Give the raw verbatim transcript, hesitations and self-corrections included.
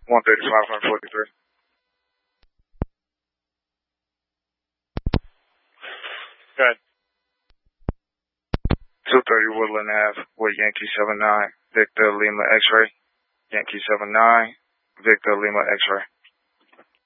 one thirty-five, one forty-three. Good. two thirty Woodland Ave with Yankee seven nine, Victor Lima X-ray. Yankee seven nine, Victor Lima X-ray.